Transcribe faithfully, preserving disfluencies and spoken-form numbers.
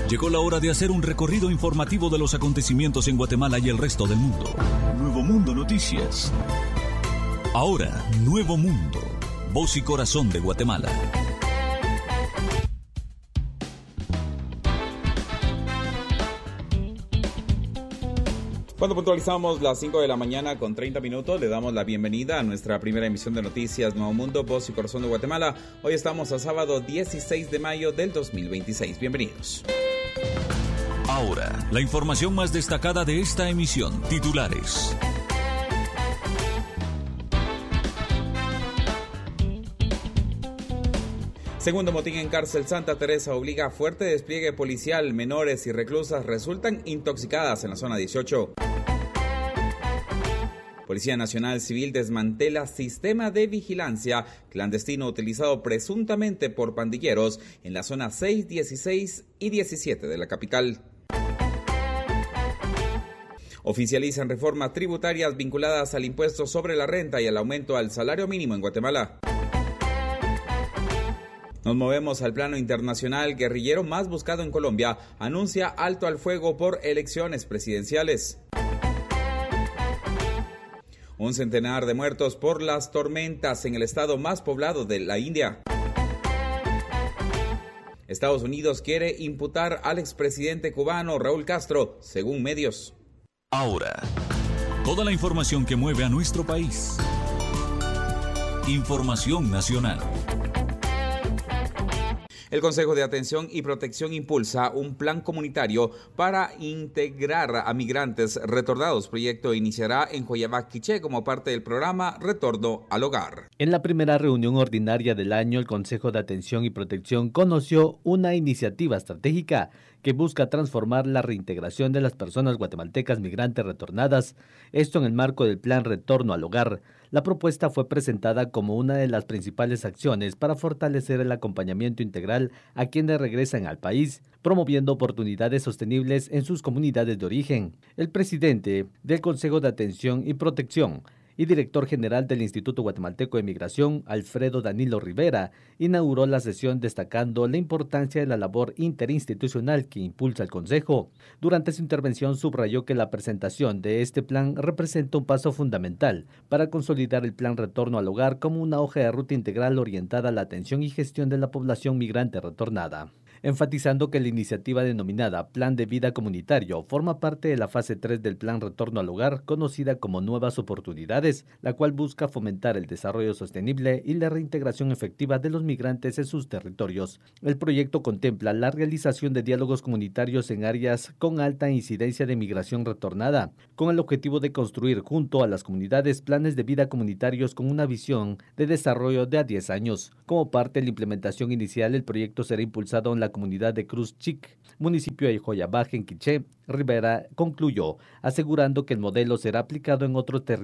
Llegó la hora de hacer un recorrido informativo de los acontecimientos en Guatemala y el resto del mundo. Nuevo Mundo Noticias. Ahora, Nuevo Mundo, voz y corazón de Guatemala. Cuando puntualizamos las cinco de la mañana con treinta minutos, le damos la bienvenida a nuestra primera emisión de noticias Nuevo Mundo, voz y corazón de Guatemala. Hoy estamos a sábado dieciséis de mayo del dos mil veintiséis. Bienvenidos. Ahora, la información más destacada de esta emisión. Titulares. Segundo motín en cárcel Santa Teresa obliga a fuerte despliegue policial. Menores y reclusas resultan intoxicadas en la zona dieciocho. Policía Nacional Civil desmantela sistema de vigilancia clandestino utilizado presuntamente por pandilleros en la zona seis, dieciséis y diecisiete de la capital. Oficializan reformas tributarias vinculadas al impuesto sobre la renta y al aumento al salario mínimo en Guatemala. Nos movemos al plano internacional. Guerrillero más buscado en Colombia anuncia alto al fuego por elecciones presidenciales. Un centenar de muertos por las tormentas en el estado más poblado de la India. Estados Unidos quiere imputar al expresidente cubano Raúl Castro, según medios. Ahora, toda la información que mueve a nuestro país. Información nacional. El Consejo de Atención y Protección impulsa un plan comunitario para integrar a migrantes retornados. Proyecto iniciará en Joyabá, Quiché, como parte del programa Retorno al Hogar. En la primera reunión ordinaria del año, el Consejo de Atención y Protección conoció una iniciativa estratégica que busca transformar la reintegración de las personas guatemaltecas migrantes retornadas, esto en el marco del Plan Retorno al Hogar. La propuesta fue presentada como una de las principales acciones para fortalecer el acompañamiento integral a quienes regresan al país, promoviendo oportunidades sostenibles en sus comunidades de origen. El presidente del Consejo de Atención y Protección y director general del Instituto Guatemalteco de Migración, Alfredo Danilo Rivera, inauguró la sesión destacando la importancia de la labor interinstitucional que impulsa el Consejo. Durante su intervención subrayó que la presentación de este plan representa un paso fundamental para consolidar el Plan Retorno al Hogar como una hoja de ruta integral orientada a la atención y gestión de la población migrante retornada, enfatizando que la iniciativa denominada Plan de Vida Comunitario forma parte de la fase tres del Plan Retorno al Hogar, conocida como Nuevas Oportunidades, la cual busca fomentar el desarrollo sostenible y la reintegración efectiva de los migrantes en sus territorios. El proyecto contempla la realización de diálogos comunitarios en áreas con alta incidencia de migración retornada, con el objetivo de construir junto a las comunidades planes de vida comunitarios con una visión de desarrollo de a diez años. Como parte de la implementación inicial, el proyecto será impulsado en la comunidad de Cruz Chic, municipio de Joyabaj, en Quiché. Rivera concluyó, asegurando que el modelo será aplicado en otros territorios